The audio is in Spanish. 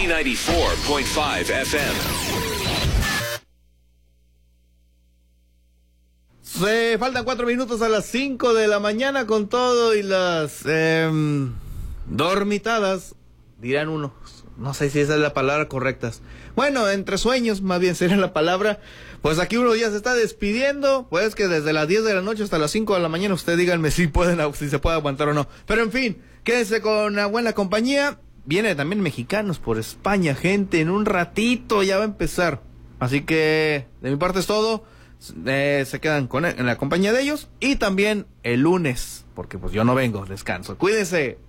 P94.5 FM. Se faltan 4 minutos a las 5 de la mañana con todo y las dormitadas, dirán unos. No sé si esa es la palabra correcta. Bueno, entre sueños, más bien sería la palabra. Pues aquí uno ya se está despidiendo. Pues que desde las 10 de la noche hasta las 5 de la mañana, usted díganme si si se puede aguantar o no. Pero en fin, quédense con una buena compañía. Viene también mexicanos por España, gente. En un ratito ya va a empezar. Así que, de mi parte es todo. Se quedan en la compañía de ellos. Y también el lunes, porque pues yo no vengo, descanso. Cuídense.